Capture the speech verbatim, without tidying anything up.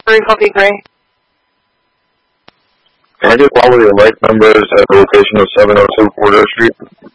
Three Coffee Gray. Can I get quality of life numbers at the location of seven oh two Porter Street?